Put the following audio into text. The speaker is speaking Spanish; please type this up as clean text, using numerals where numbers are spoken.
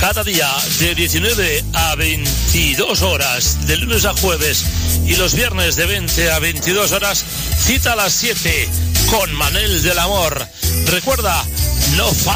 cada día de 19 a 22 horas, de lunes a jueves, y los viernes de 20 a 22 horas, cita a las 7 con Manel del Amor. Recuerda, no